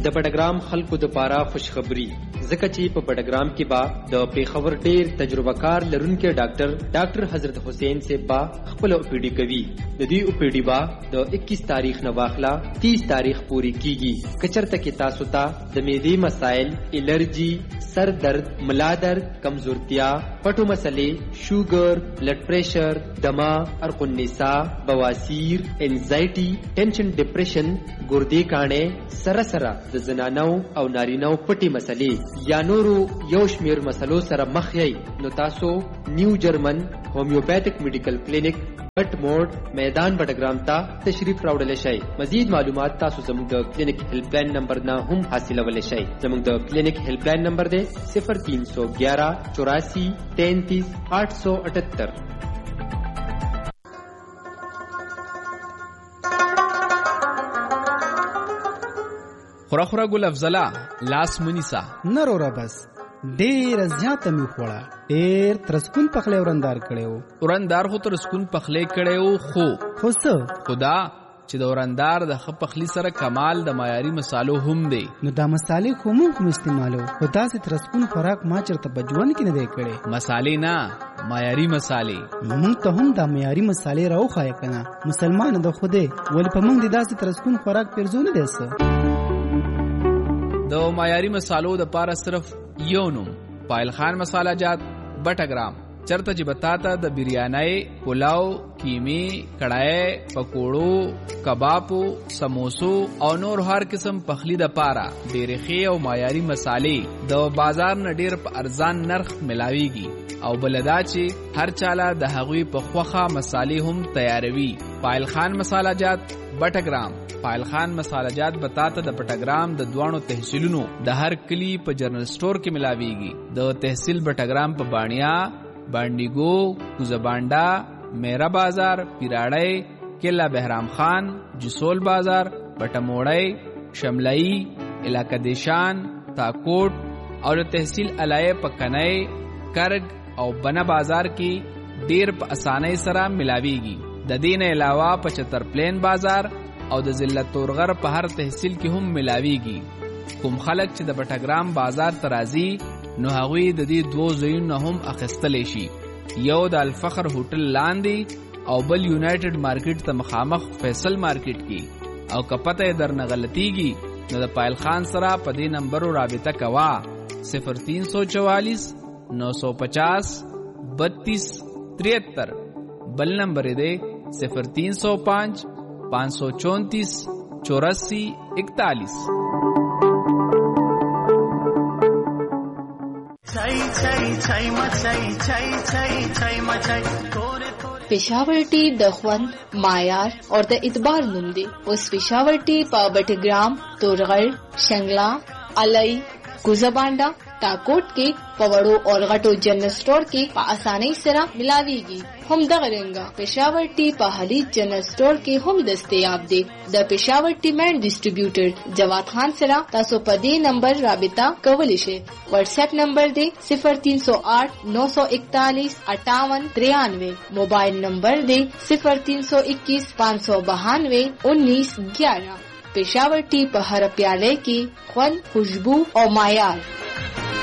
د بډګرام خلکو د پاره خوشخبری ځکه چې په بډګرام کې با د پیښور ډیر تجربه کار لرونکي ډاکټر حضرت حسین سے با خپل اوپیډي کوي. د دې اوپیډي با د 21 تاریخ نه واخلا 30 تاریخ پوری کیږي. کچرته کې تاسو ته د معدې مسائل، الرجی، سر درد، ملا درد، کمزورتیا، پټو مسلې، شوګر، بلډ پریشر، دما، ارق النساء، بواسیر، انزایټي، ټینشن، ډیپریشن، ګردې کانې، سره د زنانو او نارینو پټي مسلې یا نورو یو شمیر مسلو سره مخ یې نو تاسو نیو جرمن هومیوپیتھک میډیکل کلینیک بټ موډ میدان بډګرام ته تشریف راوړل شئ. مزید معلومات تاسو زموږ د کلینیک هیلپ لاین نمبر نه هم حاصلولی شئ. زموږ د کلینیک هیلپ لاین نمبر دی 0311 84 33 878. خورا ګل افضلا لاس منیسا نرورا بس ډیر زیاته می خوړه ډیر ترسکون پخله ورندار کړو خو ترسکون پخله کړو خو خدا چې د ورندار د خپخلی سره کمال د معیاري مصالحو هم دی. نو دا مصالح هم استعمالو خدا سي ترسکون خوراک ما چرته بجوان کې نه دی کړي. مصالح نه معیاري مصالح مونږ ته هم دا معیاري مصالح راوخای کنه. مسلمان د خوده ول په مونږ د داسې ترسکون خوراک پرزونه دیسه. د معیاري مصالحو د پاره صرف یو نوم پایل خان مساله جات بټګرام چرته چې بتاتا د بریانای، پلاو، کیمی، کڑھائی، پکوړو، کبابو، سموسو او نور هر قسم پخلی د پاره ډېرې ښې او معیاري مصالې د بازار نه ډېر په ارزان نرخ ملاويږي او بلدا چې هر چاله د هغوی په خوخه مصالې هم تیاروي. پایل خان مساله جات بټګرام. پایل خان مساله جات بتاته د بټګرام د دوانو تحصیلونو د هر کلی په جنرال سٹور کې ملاويږي. د تحصیل بټګرام په بانیا، بانډیګو، کوزبانډا، میرا بازار، پیراړی، کلا بهرام خان، جسول بازار، بټموړی، شملئی، علاقہ دیشان، تاکوټ او د تحصیل علای په کنای، کرګ او بنا بازار کې ډیر په اسانۍ سره ملاويږي. د دین علاوه په چتر پلین بازار او د ضلع تورغر په هر تحصیل کې هم ملاويږي. کوم خلک چې د بټګرام بازار ترازی نو هغوی د دې دوه ځایونو هم اخیستلی شي. یو د الفخر هوټل لاندې او بل یونایټډ مارکیټ ته مخامخ فیصل مارکیټ کې. او که پته درنه غلطیږي نو د پایل خان سره په دې نمبرو رابطه کوه 0344 950 32 73. بل نمبر دی 0305 534 84 41. Peshawar टी د خوند معیار اور د اعتبار نوم دی. اوس Peshawar टी په بټګرام، تورغړ، شنگلا، علي، کوزبانډا، تاکوټ کې پوړو اور غټو جنرل سٹور کې په اسانۍ سره ملاويږي. هم دغه رنګه Peshawar टी په حلی جنرل سٹور کې هم دستیاب دی. د Peshawar टी مین ډیسټریبیوټر جواد خان سره تاسو په دې نمبر رابطه کولی شئ. واتس اپ نمبر دی 0308 941 5893. موبایل نمبر دی 0321 592 1911. Peshawar टी په هر پیاله کې خوند، خوشبو او معیار.